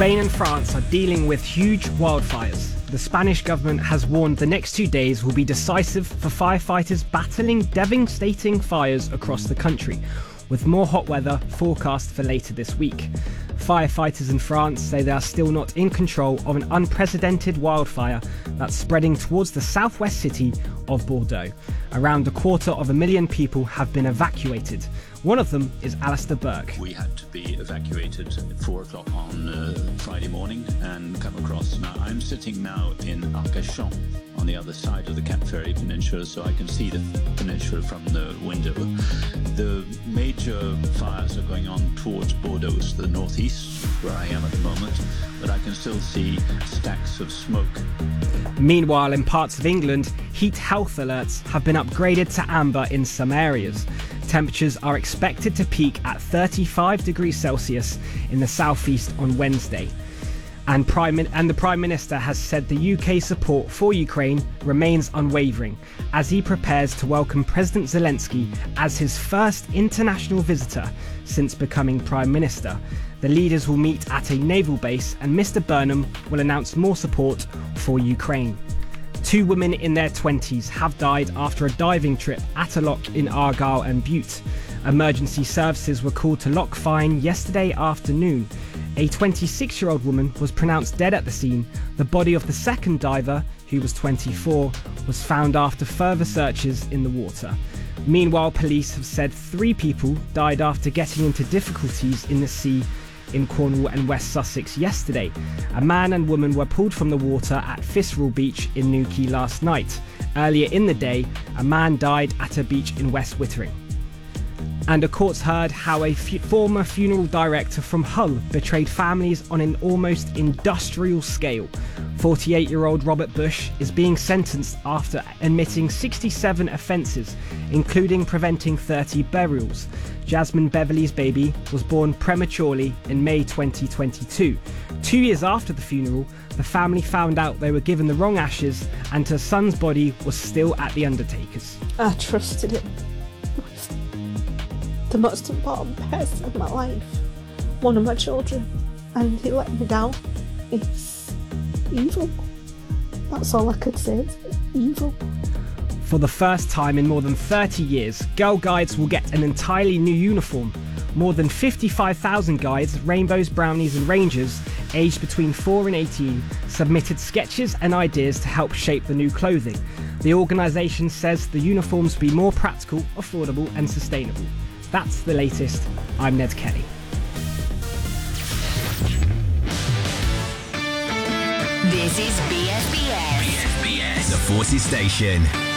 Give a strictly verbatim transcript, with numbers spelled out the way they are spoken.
Spain and France are dealing with huge wildfires. The Spanish government has warned the next two days will be decisive for firefighters battling devastating fires across the country, with more hot weather forecast for later this week. Firefighters in France say they are still not in control of an unprecedented wildfire that's spreading towards the southwest city of Bordeaux. Around a quarter of a million people have been evacuated. One of them is Alistair Burke. We had to be evacuated at four o'clock on uh, Friday morning and come across. Now, I'm sitting now in Arcachon on the other side of the Cap Ferry Peninsula, so I can see the peninsula from the window. The major fires are going on towards Bordeaux, the northeast, where I am at the moment, but I can still see stacks of smoke. Meanwhile, in parts of England, heat health alerts have been upgraded to amber in some areas. Temperatures are expected to peak at thirty-five degrees Celsius in the southeast on Wednesday. And, Prime, and the Prime Minister has said the U K support for Ukraine remains unwavering as he prepares to welcome President Zelensky as his first international visitor since becoming Prime Minister. The leaders will meet at a naval base and Mr Burnham will announce more support for Ukraine. Two women in their twenties have died after a diving trip at a loch in Argyll and Bute. Emergency services were called to Loch Fyne yesterday afternoon. A twenty-six-year-old woman was pronounced dead at the scene. The body of the second diver, who was twenty-four, was found after further searches in the water. Meanwhile, police have said three people died after getting into difficulties in the sea in Cornwall and West Sussex yesterday. A man and woman were pulled from the water at Fisrall Beach in Newquay last night. Earlier in the day, a man died at a beach in West Wittering. And a court's heard how a fu- former funeral director from Hull betrayed families on an almost industrial scale. forty-eight-year-old Robert Bush is being sentenced after admitting sixty-seven offences, including preventing thirty burials. Jasmine Beverley's baby was born prematurely in May twenty twenty-two. Two years after the funeral, the family found out they were given the wrong ashes and her son's body was still at the undertaker's. I trusted him with the most important person of my life, one of my children, and he let me down. It's evil. That's all I could say. It's evil. For the first time in more than thirty years, Girl Guides will get an entirely new uniform. More than fifty-five thousand guides, rainbows, brownies and rangers, aged between four and eighteen, submitted sketches and ideas to help shape the new clothing. The organisation says the uniforms will be more practical, affordable and sustainable. That's the latest. I'm Ned Kelly. This is B S B S. B S B S, the Forces Station.